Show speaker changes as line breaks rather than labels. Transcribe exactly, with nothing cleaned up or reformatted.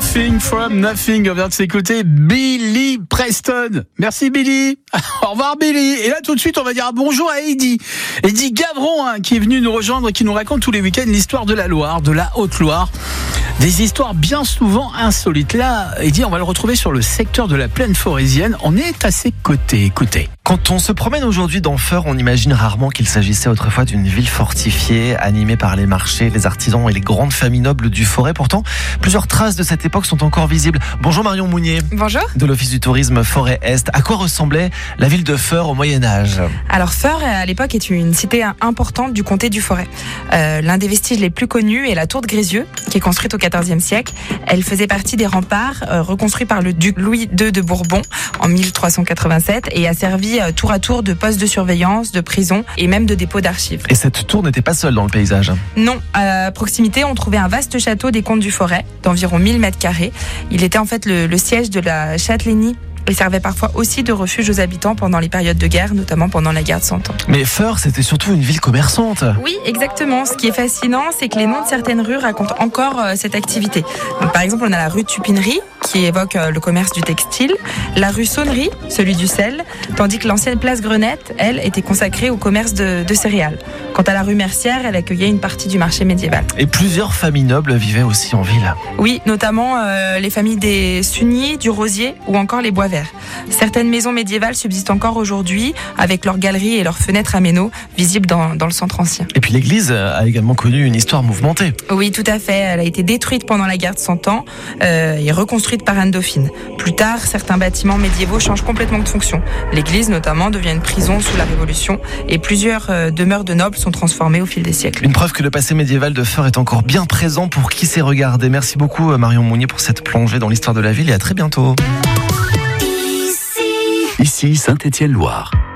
Something from Nothing. On vient de s'écouter Billy Preston. Merci Billy. Au revoir Billy. Et là tout de suite on va dire bonjour à Eddy. Eddy Gavron hein, qui est venu nous rejoindre et qui nous raconte tous les week-ends l'histoire de la Loire, de la Haute-Loire. Des histoires bien souvent insolites. Là, Eddy, on va le retrouver sur le secteur de la plaine forésienne. On est à ses côtés. Écoutez.
Quand on se promène aujourd'hui dans Feurs, on imagine rarement qu'il s'agissait autrefois d'une ville fortifiée, animée par les marchés, les artisans et les grandes familles nobles du Forêt. Pourtant, plusieurs traces de cette époque sont encore visibles. Bonjour Marion Mounier.
Bonjour.
De l'Office du tourisme Forêt-Est. À quoi ressemblait la ville de Feurs au Moyen-Âge ?
Alors Feurs, à l'époque, est une cité importante du comté du Forêt. Euh, l'un des vestiges les plus connus est la tour de Grézieux, qui est construite au quatorzième siècle. Elle faisait partie des remparts euh, reconstruits par le duc Louis deux de Bourbon en mille trois cent quatre-vingt-sept et a servi euh, tour à tour de poste de surveillance, de prison et même de dépôt d'archives.
Et cette tour n'était pas seule dans le paysage ?
Non, à proximité, on trouvait un vaste château des comtes du Forêt d'environ mille mètres carrés. Il était en fait le, le siège de la châtellenie. Il servait parfois aussi de refuge aux habitants pendant les périodes de guerre, notamment pendant la guerre de Cent Ans.
Mais Feurs, c'était surtout une ville commerçante.
Oui, exactement. Ce qui est fascinant, c'est que les noms de certaines rues racontent encore euh, cette activité. Donc, par exemple, on a la rue Tupinerie, qui évoque euh, le commerce du textile, la rue Saunerie, celui du sel, tandis que l'ancienne place Grenette, elle, était consacrée au commerce de, de céréales. Quant à la rue Mercière, elle accueillait une partie du marché médiéval.
Et plusieurs familles nobles vivaient aussi en ville.
Oui, notamment euh, les familles des Sugny, du Rosier ou encore les Boisvert. Certaines maisons médiévales subsistent encore aujourd'hui avec leurs galeries et leurs fenêtres à méneaux visibles dans, dans le centre ancien.
Et puis l'église a également connu une histoire mouvementée.
Oui, tout à fait. Elle a été détruite pendant la guerre de Cent Ans euh, et reconstruite par Anne Dauphine. Plus tard, certains bâtiments médiévaux changent complètement de fonction. L'église, notamment, devient une prison sous la Révolution et plusieurs euh, demeures de nobles sont transformées au fil des siècles.
Une preuve que le passé médiéval de Feurs est encore bien présent pour qui sait regarder. Merci beaucoup Marion Mounier pour cette plongée dans l'histoire de la ville et à très bientôt.
Ici Saint-Étienne-Loire.